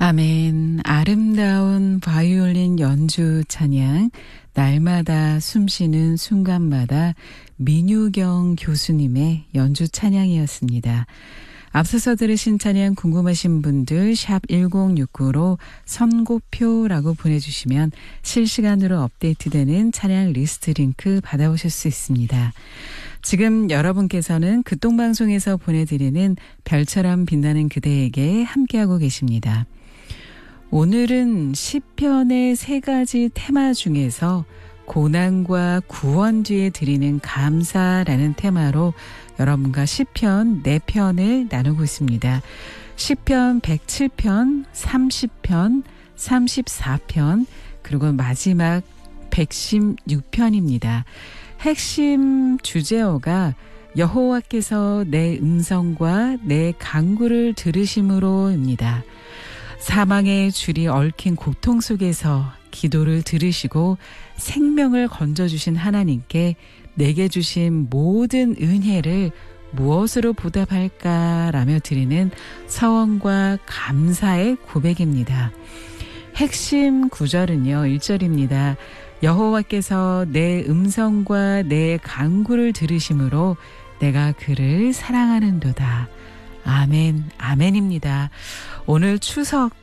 아멘. 아름다운 바이올린 연주 찬양, 날마다 숨쉬는 순간마다 민유경 교수님의 연주 찬양이었습니다. 앞서서 들으신 찬양 궁금하신 분들 샵 1069로 선고표라고 보내주시면 실시간으로 업데이트되는 찬양 리스트 링크 받아오실 수 있습니다. 지금 여러분께서는 극동방송에서 보내드리는 별처럼 빛나는 그대에게 함께하고 계십니다. 오늘은 시편의 세 가지 테마 중에서 고난과 구원 뒤에 드리는 감사라는 테마로 여러분과 시편 4편을 나누고 있습니다. 시편 107편, 30편, 34편, 그리고 마지막 116편입니다. 핵심 주제어가 여호와께서 내 음성과 내 간구를 들으심으로입니다. 사망의 줄이 얽힌 고통 속에서 기도를 들으시고 생명을 건져주신 하나님께 내게 주신 모든 은혜를 무엇으로 보답할까라며 드리는 서원과 감사의 고백입니다. 핵심 구절은요, 1절입니다. 여호와께서 내 음성과 내 간구를 들으심으로 내가 그를 사랑하는도다. 아멘, 아멘입니다. 오늘 추석